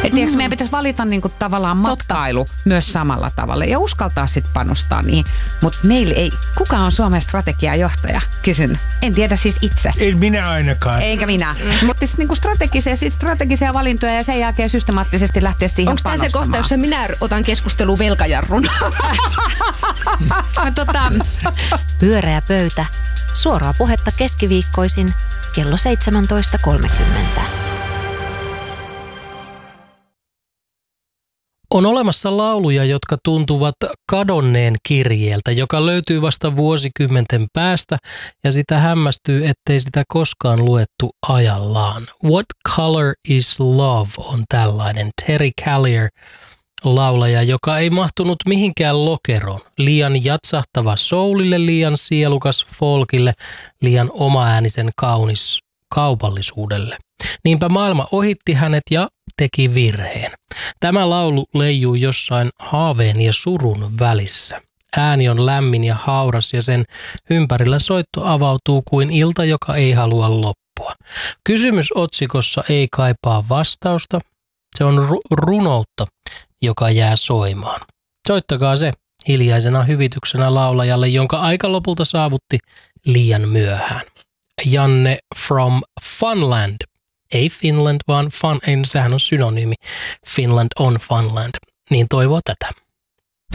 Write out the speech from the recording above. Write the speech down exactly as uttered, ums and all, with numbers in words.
Et tiiäks, meidän pitäisi valita niinku tavallaan matkailu Totta. myös samalla tavalla ja uskaltaa sitten panostaa niihin. Mutta meillä ei, kuka on Suomen strategiajohtaja? Kysyn. En tiedä siis itse. En minä ainakaan. Eikä minä. Mm. Mutta siis niinku strategisia, siis strategisia valintoja ja sen jälkeen systemaattisesti lähteä siihen Onko panostamaan. Onko tämä se kohta, jossa minä otan keskusteluun velkajarrun? tota... Pyöreä pöytä. Suoraa puhetta keskiviikkoisin kello seitsemäntoista kolmekymmentä. On olemassa lauluja, jotka tuntuvat kadonneen kirjeeltä, joka löytyy vasta vuosikymmenten päästä ja sitä hämmästyy, ettei sitä koskaan luettu ajallaan. What Color is Love on tällainen Terry Callier laulaja, joka ei mahtunut mihinkään lokeroon. Liian jatsahtava soulille, liian sielukas folkille, liian omaäänisen kaunis kaupallisuudelle. Niinpä maailma ohitti hänet ja teki virheen. Tämä laulu leijuu jossain haaveen ja surun välissä. Ääni on lämmin ja hauras ja sen ympärillä soitto avautuu kuin ilta, joka ei halua loppua. Kysymys otsikossa ei kaipaa vastausta. Se on ru- runoutta, joka jää soimaan. Soittakaa se hiljaisena hyvityksenä laulajalle, jonka aika lopulta saavutti liian myöhään. Janne from Funland. Ei Finland, vaan fun, ei, sehän on synonyymi. Finland on Funland. Niin toivoo tätä.